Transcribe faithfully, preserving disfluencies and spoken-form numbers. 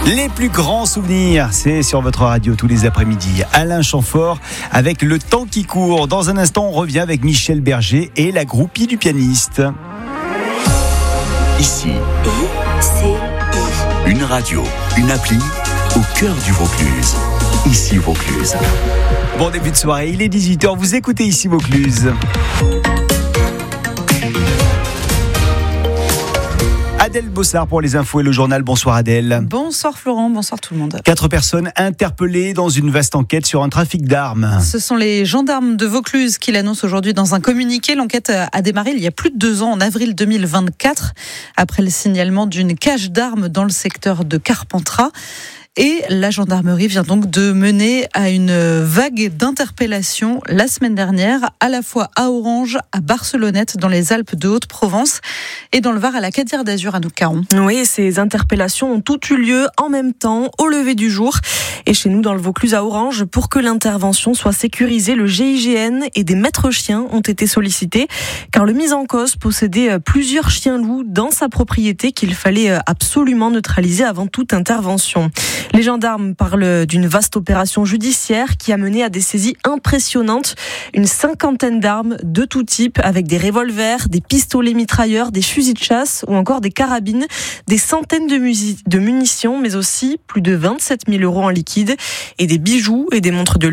Les plus grands souvenirs, c'est sur votre radio tous les après-midi. Alain Chamfort avec Le temps qui court. Dans un instant, on revient avec Michel Berger et la groupie du pianiste. Ici, une radio, une appli au cœur du Vaucluse. Ici Vaucluse. Bon début de soirée, il est dix-huit heures, vous écoutez Ici Vaucluse. Adèle Bossard pour les infos et le journal. Bonsoir Adèle. Bonsoir Florent, bonsoir tout le monde. Quatre personnes interpellées dans une vaste enquête sur un trafic d'armes. Ce sont les gendarmes de Vaucluse qui l'annoncent aujourd'hui dans un communiqué. L'enquête a démarré il y a plus de deux ans, en avril deux mille vingt-quatre, après le signalement d'une cache d'armes dans le secteur de Carpentras. Et la gendarmerie vient donc de mener à une vague d'interpellations la semaine dernière, à la fois à Orange, à Barcelonnette, dans les Alpes de Haute-Provence, et dans le Var, à la Cadière d'Azur, à Noucaron. Oui, ces interpellations ont toutes eu lieu en même temps, au lever du jour. Et chez nous, dans le Vaucluse, à Orange, pour que l'intervention soit sécurisée, le G I G N et des maîtres chiens ont été sollicités, car le mis en cause possédait plusieurs chiens loups dans sa propriété qu'il fallait absolument neutraliser avant toute intervention. Les gendarmes parlent d'une vaste opération judiciaire qui a mené à des saisies impressionnantes. Une cinquantaine d'armes de tout type, avec des revolvers, des pistolets mitrailleurs, des fusils de chasse ou encore des carabines, des centaines de, musi- de munitions, mais aussi plus de vingt-sept mille euros en liquide et des bijoux et des montres de